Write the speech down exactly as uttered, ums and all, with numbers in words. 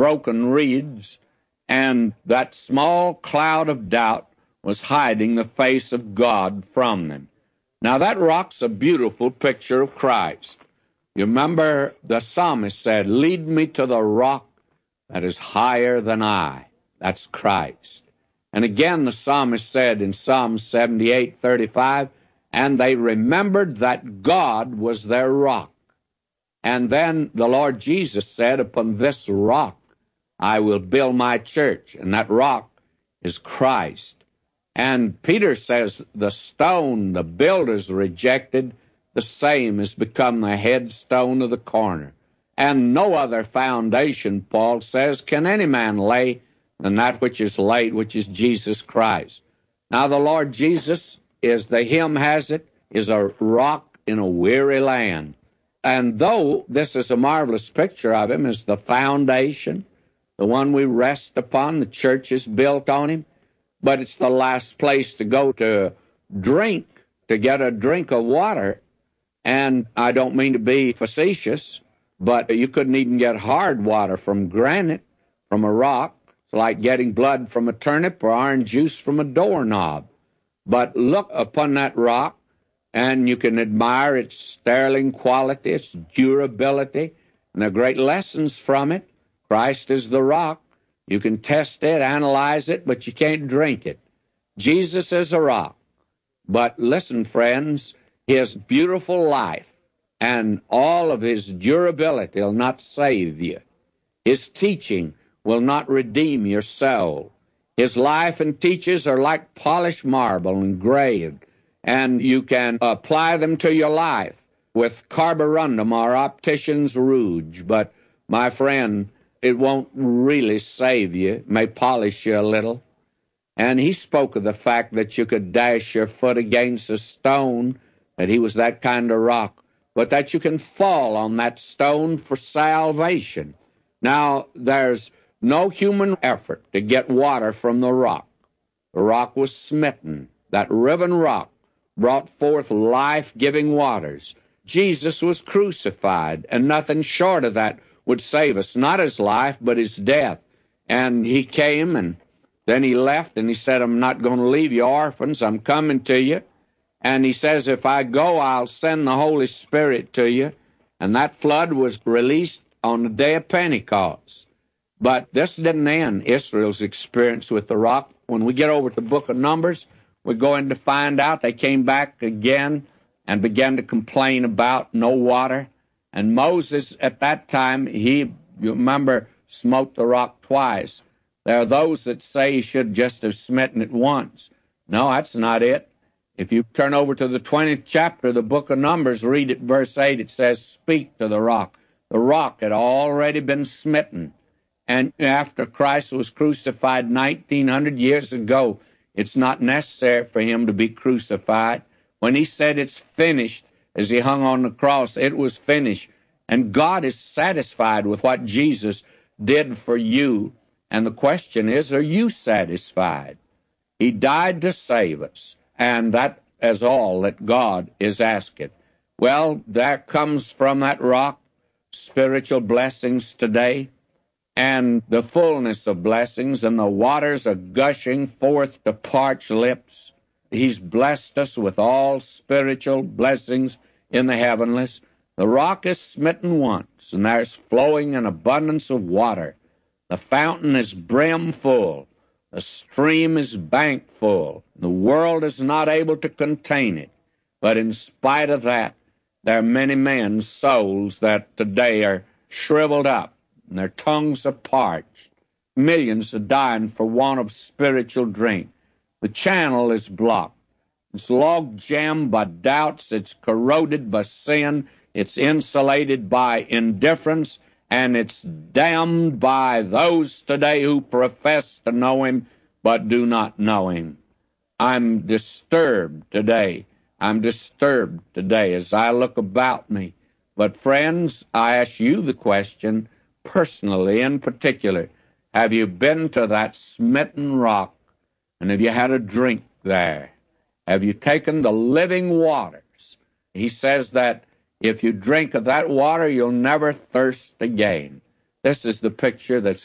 broken reeds, and that small cloud of doubt was hiding the face of God from them. Now, that rock's a beautiful picture of Christ. You remember the psalmist said, "Lead me to the rock that is higher than I." That's Christ. And again, the psalmist said in Psalm seventy-eight thirty-five, "And they remembered that God was their rock." And then the Lord Jesus said, "Upon this rock I will build my church," and that rock is Christ. And Peter says, "The stone the builders rejected, the same has become the headstone of the corner. And no other foundation," Paul says, "can any man lay than that which is laid, which is Jesus Christ." Now the Lord Jesus, as the hymn has it, is a rock in a weary land. And though this is a marvelous picture of him as the foundation, the one we rest upon, the church is built on him, but it's the last place to go to drink, to get a drink of water. And I don't mean to be facetious, but you couldn't even get hard water from granite, from a rock. It's like getting blood from a turnip or orange juice from a doorknob. But look upon that rock, and you can admire its sterling quality, its durability, and the great lessons from it. Christ is the rock. You can test it, analyze it, but you can't drink it. Jesus is a rock. But listen, friends, his beautiful life and all of his durability will not save you. His teaching will not redeem your soul. His life and teachings are like polished marble engraved, and you can apply them to your life with carborundum or optician's rouge. But, my friend, it won't really save you. It may polish you a little. And he spoke of the fact that you could dash your foot against a stone, that he was that kind of rock, but that you can fall on that stone for salvation. Now, there's no human effort to get water from the rock. The rock was smitten. That riven rock brought forth life-giving waters. Jesus was crucified, and nothing short of that would save us, not his life, but his death. And he came, and then he left, and he said, "I'm not going to leave you orphans. I'm coming to you." And he says, "If I go, I'll send the Holy Spirit to you." And that flood was released on the day of Pentecost. But this didn't end Israel's experience with the rock. When we get over to the book of Numbers, we're going to find out they came back again and began to complain about no water. And Moses, at that time, he, you remember, smote the rock twice. There are those that say he should just have smitten it once. No, that's not it. If you turn over to the twentieth chapter of the book of Numbers, read it, verse eight, it says, "Speak to the rock." The rock had already been smitten. And after Christ was crucified nineteen hundred years ago, it's not necessary for him to be crucified. When he said it's finished, as he hung on the cross, it was finished. And God is satisfied with what Jesus did for you. And the question is, are you satisfied? He died to save us. And that is all that God is asking. Well, there comes from that rock spiritual blessings today, and the fullness of blessings, and the waters are gushing forth to parched lips. He's blessed us with all spiritual blessings in the heavenlies. The rock is smitten once, and there's flowing an abundance of water. The fountain is brim full. The stream is bank full. The world is not able to contain it. But in spite of that, there are many men's souls that today are shriveled up, and their tongues are parched. Millions are dying for want of spiritual drink. The channel is blocked. It's log jammed by doubts. It's corroded by sin. It's insulated by indifference. And it's damned by those today who profess to know him but do not know him. I'm disturbed today. I'm disturbed today as I look about me. But friends, I ask you the question, personally in particular, have you been to that smitten rock, and have you had a drink there? Have you taken the living waters? He says that if you drink of that water, you'll never thirst again. This is the picture that's